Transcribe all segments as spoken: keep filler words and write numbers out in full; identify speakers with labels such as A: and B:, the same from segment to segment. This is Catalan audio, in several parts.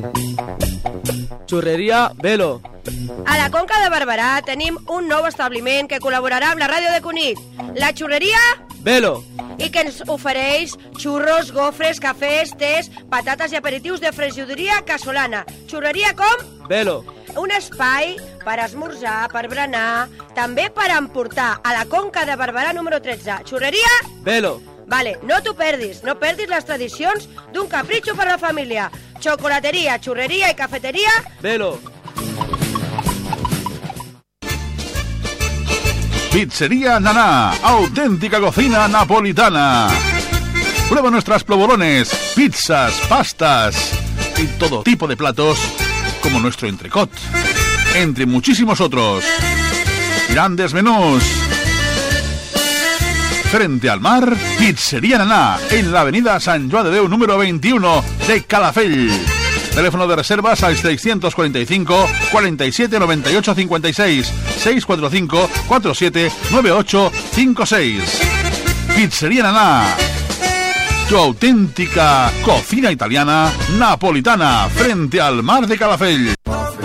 A: Xurreria Velo.
B: A la Conca de Barberà tenim un nou establiment que col·laborarà amb la ràdio de Cunit, la Xurreria
A: Velo,
B: i que ens ofereix xurros, gofres, cafès, tés, patates i aperitius de fregidoria casolana. Xurreria com?
A: Velo.
B: Un espai per esmorzar, per berenar, també per emportar a la Conca de Barberà número tretze. Xurreria
A: Velo.
B: Vale, no t'ho perdis, no perdis les tradicions d'un capritxo per la família. Xocolateria, xurreria i cafeteria
A: Velo.
C: Pizzería Naná, auténtica cocina napolitana. Prueba nuestras polvorones, pizzas, pastas y todo tipo de platos como nuestro entrecot, entre muchísimos otros. Grandes menús. Frente al mar, Pizzería Naná, en la avenida San Joan de Déu número veintiuno de Calafell. Teléfono de reservas al seiscientos cuarenta y cinco, cuarenta y siete, noventa y ocho, cincuenta y seis, seiscientos cuarenta y cinco, cuarenta y siete, noventa y ocho, cincuenta y seis. Pizzería Naná, tu auténtica cocina italiana napolitana, frente al mar de Calafell.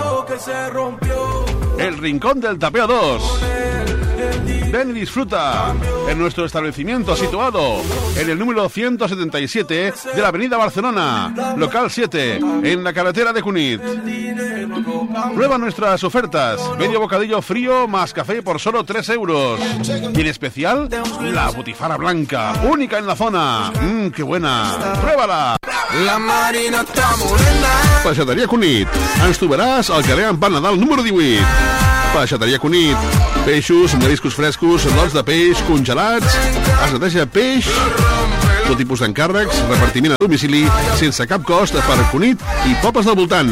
C: El Rincón del Tapeo dos. Ven y disfruta en nuestro establecimiento situado en el número ciento setenta y siete de la avenida Barcelona, local siete, en la carretera de Cunit. Prueba nuestras ofertas: medio bocadillo frío más café por solo tres euros. Y en especial, la botifara blanca, única en la zona. Mmm, qué buena. Pruébala. La Marina està morena. Peixateria Cunit. Ens trobaràs al carrer Empar Nadal número divuit. Peixateria Cunit. Peixos, mariscos frescos, lots de peix, congelats, es neteja peix, tot tipus d'encàrrecs, repartiment a domicili, sense cap cost per Cunit i pobles del voltant.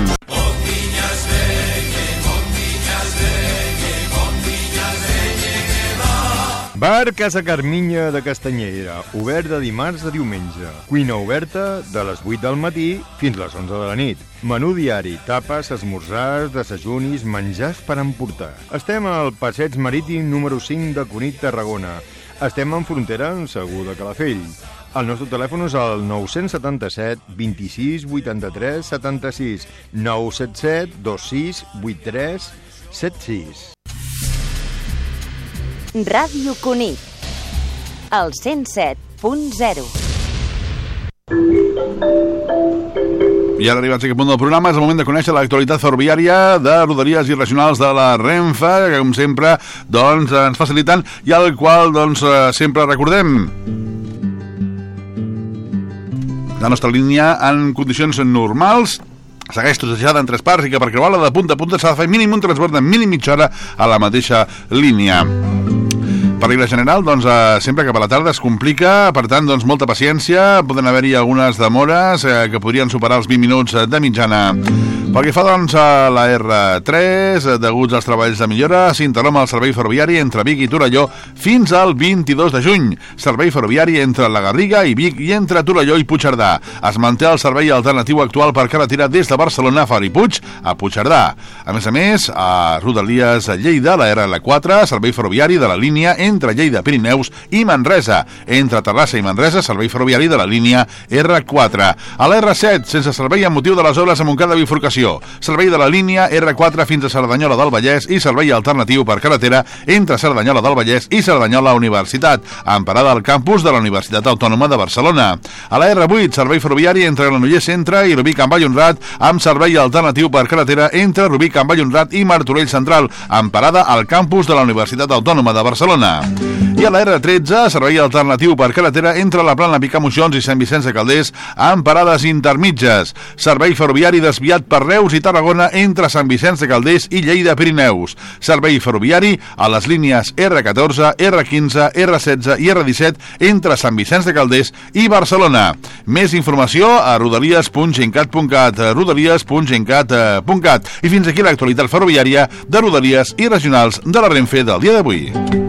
D: Bar Casa Carminya de Castanyera, obert de dimarts a diumenge. Cuina oberta de les vuit del matí fins les onze de la nit. Menú diari, tapes, esmorzars, desayunis, menjars per emportar. Estem al passeig marítim número cinc de Cunit, Tarragona. Estem en frontera amb Segur de Calafell. El nostre telèfon és el nou set set, vint-i-sis, vuitanta-tres, setanta-sis, nou set set, dos sis, vuit tres, set sis.
E: Ràdio Cunit, el cent set punt zero.
C: I ara arribats a aquest punt del programa és el moment de conèixer l'actualitat ferroviària de Rodalies i regionals de la Renfe, que com sempre doncs, ens faciliten i al qual doncs, sempre recordem. La nostra línia en condicions normals segueix trossejada en tres parts i que per creuar-la de punta a punta s'ha de fer mínim un transbord de mínim mitja hora a la mateixa línia. Per regla general, doncs, eh, sempre cap a la tarda es complica, per tant, doncs, molta paciència, poden haver-hi algunes demores eh, que podrien superar els vint minuts de mitjana. Pel que fa, doncs, a la erre tres, deguts als treballs de millora, s'interromp el servei ferroviari entre Vic i Torelló fins al vint-i-dos de juny. Servei ferroviari entre la Garriga i Vic i entre Torelló i Puigcerdà. Es manté el servei alternatiu actual per carretera des de Barcelona a Faripuig a Puigcerdà. A més a més, a Rodalies Lleida, la erre ele quatre, servei ferroviari de la línia entre Lleida, Pirineus i Manresa. Entre Terrassa i Manresa, servei ferroviari de la línia erre quatre. A la erre set, sense servei amb motiu de les obres a Montcada de bifurcació. Servei de la línia erre quatre fins a Cerdanyola del Vallès i servei alternatiu per carretera entre Cerdanyola del Vallès i Cerdanyola Universitat, amb parada al campus de la Universitat Autònoma de Barcelona. A la erre vuit, servei ferroviari entre Granollers Centre i Rubí Can Vallhonrat, amb servei alternatiu per carretera entre Rubí Can Vallhonrat i Martorell Central, amb parada al campus de la Universitat Autònoma de Barcelona. I a la erre tretze, servei alternatiu per carretera entre la Plana Picamoixons i Sant Vicenç de Calders, amb parades intermitges. Servei ferroviari desviat per Reus i Tarragona entre Sant Vicenç de Calders i Lleida Pirineus. Servei ferroviari a les línies erre catorze, erre quinze, erre setze i erre disset entre Sant Vicenç de Calders i Barcelona. Més informació a rodalies punt gencat punt cat, rodalies punt gencat punt cat. I fins aquí l'actualitat ferroviària de Rodalies i regionals de la Renfe del dia d'avui.